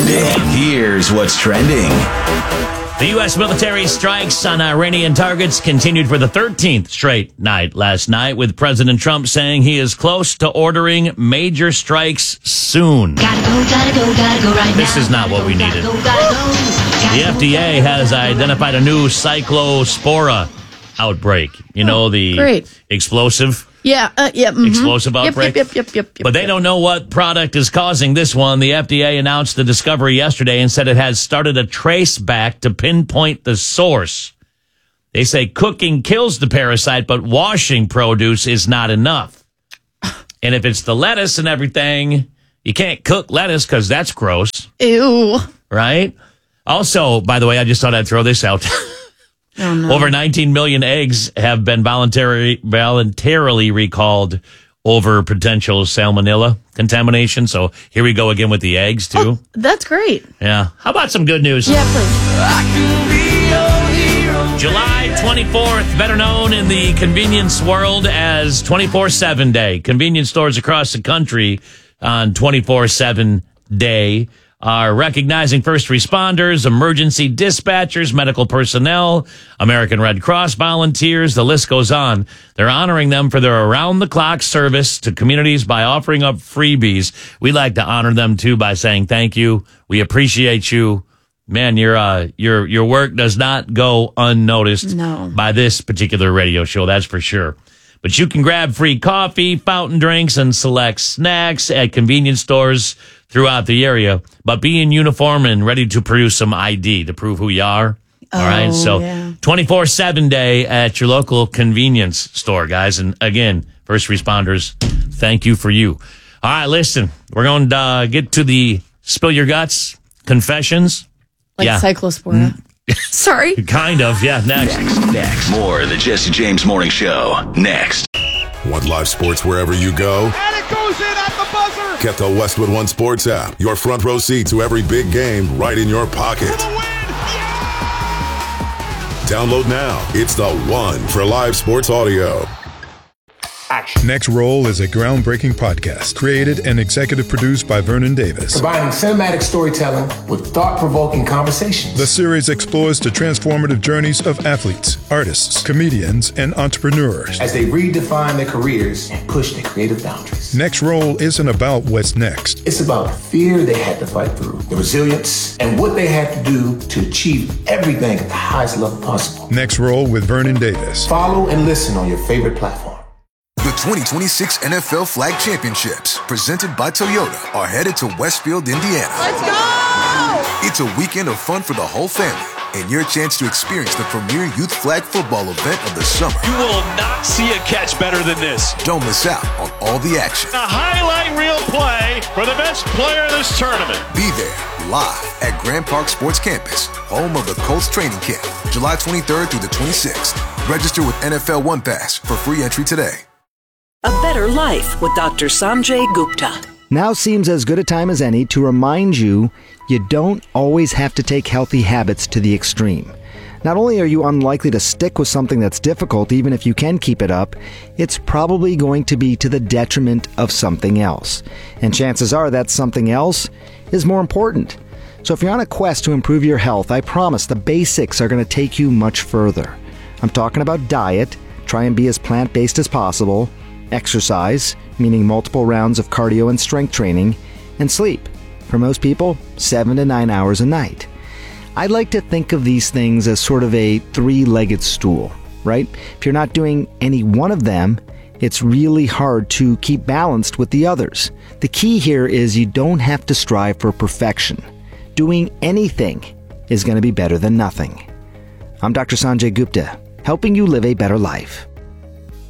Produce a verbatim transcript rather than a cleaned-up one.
trending. Here's what's trending. The U S military strikes on Iranian targets continued for the thirteenth straight night last night, with President Trump saying he is close to ordering major strikes soon. Gotta go, gotta go, gotta go right This now. is not what we needed. Gotta go, gotta go. Gotta The go, F D A gotta has go. identified a new cyclospora outbreak. You know, the great. explosive Yeah, uh, yeah. mhm. explosive Yep, outbreak. Yep, yep, yep, yep, yep. But they don't know what product is causing this one. The F D A announced the discovery yesterday and said it has started a trace back to pinpoint the source. They say cooking kills the parasite, but washing produce is not enough. And if it's the lettuce and everything, you can't cook lettuce because that's gross, Ew. right? Also, by the way, I just thought I'd throw this out. Oh, no. Over nineteen million eggs have been voluntary, voluntarily recalled over potential salmonella contamination. So here we go again with the eggs, too. Oh, that's great. Yeah. How about some good news? Yeah, please. July twenty-fourth, better known in the convenience world as twenty-four seven Day. Convenience stores across the country on twenty-four seven Day are recognizing first responders, emergency dispatchers, medical personnel, American Red Cross volunteers. The list goes on. They're honoring them for their around-the-clock service to communities by offering up freebies. We like to honor them, too, by saying thank you. We appreciate you. Man, your uh, your your work does not go unnoticed No. by this particular radio show, that's for sure. But you can grab free coffee, fountain drinks, and select snacks at convenience stores throughout the area. But be in uniform and ready to produce some I D to prove who you are. All right, Oh, so yeah. twenty-four seven Day at your local convenience store, guys. And again, first responders, thank you for you. All right, listen, we're going to uh, get to the Spill Your Guts confessions. Like yeah, cyclospora. Sorry. kind of. Yeah, next. Next. More of the Jesse James Morning Show. Next. Want live sports wherever you go? And it goes in at the buzzer. Get the Westwood One Sports app. Your front row seat to every big game right in your pocket. The win. Download now. It's the one for live sports audio. Next Roll is a groundbreaking podcast created and executive produced by Vernon Davis. Combining cinematic storytelling with thought-provoking conversations. The series explores the transformative journeys of athletes, artists, comedians, and entrepreneurs. As they redefine their careers and push their creative boundaries. Next Roll isn't about what's next. It's about the fear they had to fight through, the resilience, and what they had to do to achieve everything at the highest level possible. Next Roll with Vernon Davis. Follow and listen on your favorite platform. The twenty twenty-six N F L Flag Championships, presented by Toyota, are headed to Westfield, Indiana. Let's go! It's a weekend of fun for the whole family and your chance to experience the premier youth flag football event of the summer. You will not see a catch better than this. Don't miss out on all the action. A highlight reel play for the best player in this tournament. Be there, live at Grand Park Sports Campus, home of the Colts training camp, July twenty-third through the twenty-sixth. Register with N F L One Pass for free entry today. A Better Life with Doctor Sanjay Gupta. Now seems as good a time as any to remind you you don't always have to take healthy habits to the extreme. Not only are you unlikely to stick with something that's difficult, even if you can keep it up, it's probably going to be to the detriment of something else. And chances are that something else is more important. So if you're on a quest to improve your health, I promise the basics are going to take you much further. I'm talking about diet, try and be as plant-based as possible, exercise, meaning multiple rounds of cardio and strength training, and sleep. For most people, seven to nine hours a night. I'd like to think of these things as sort of a three-legged stool, right? If you're not doing any one of them, it's really hard to keep balanced with the others. The key here is you don't have to strive for perfection. Doing anything is going to be better than nothing. I'm Doctor Sanjay Gupta, helping you live a better life.